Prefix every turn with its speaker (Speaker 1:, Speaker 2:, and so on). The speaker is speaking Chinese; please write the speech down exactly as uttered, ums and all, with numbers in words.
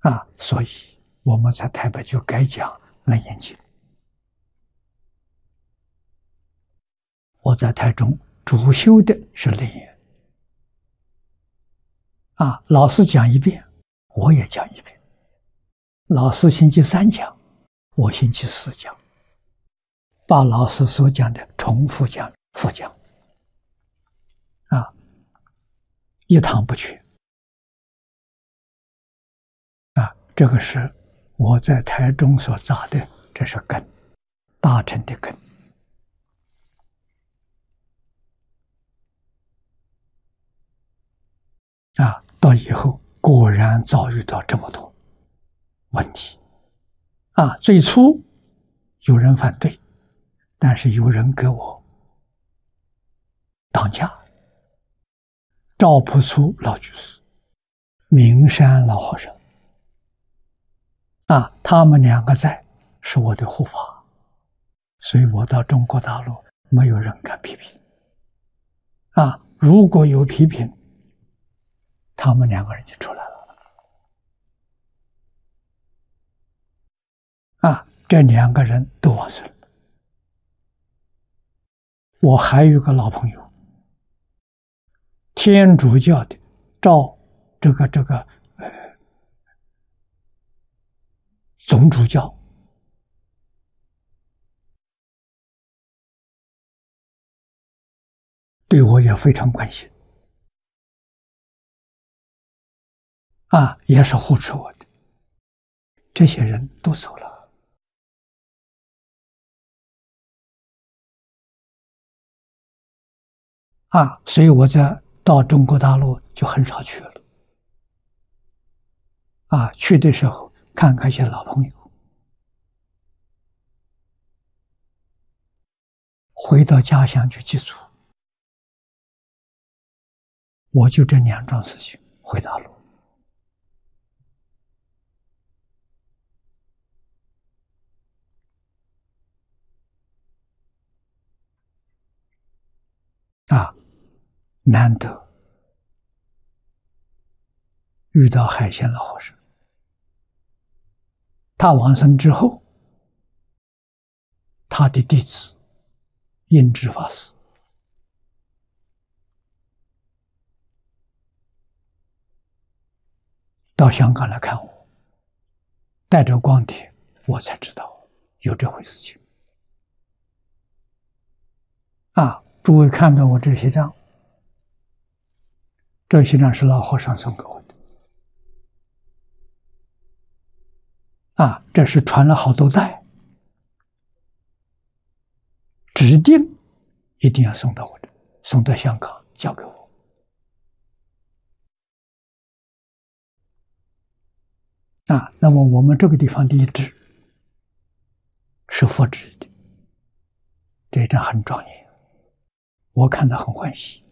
Speaker 1: 啊，所以我们在台北就改讲《楞严经》。我在台中主修的是楞严，啊，老师讲一遍，我也讲一遍。老师星期三讲，我星期四讲，把老师所讲的重复讲、复讲，啊，一堂不缺。啊，这个是我在台中所扎的，这是根，大乘的根。啊，到以后果然遭遇到这么多问题。啊，最初有人反对，但是有人给我挡驾。赵朴初老居士、明山老和尚，啊，他们两个在，是我的护法，所以我到中国大陆没有人敢批评。啊，如果有批评，他们两个人就出来了。啊，这两个人都往生了。我还有个老朋友，天主教的赵这个这个呃总主教，对我也非常关心，啊，也是护持我的。这些人都走了。啊，所以我在到中国大陆就很少去了。啊，去的时候看看一些老朋友，回到家乡去祭祖。我就这两桩事情回大陆。啊，难得遇到海鲜老和尚。他往生之后，他的弟子印智法师到香港来看我，带着光碟，我才知道有这回事情。啊，诸位看到我这些张，这些张是老和尚送给我的。啊，这是传了好多代，指定一定要送到我这，送到香港交给我。啊，那么我们这个地方的一支是佛制的，这一张很庄严，我看到很欢喜。